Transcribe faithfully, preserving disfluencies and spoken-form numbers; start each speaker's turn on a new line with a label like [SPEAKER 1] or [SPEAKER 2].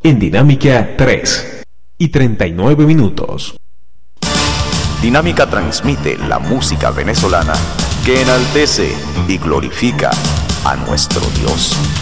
[SPEAKER 1] en Dinámica tres y treinta y nueve minutos.
[SPEAKER 2] Dinámica transmite la música venezolana que enaltece y glorifica a nuestro Dios.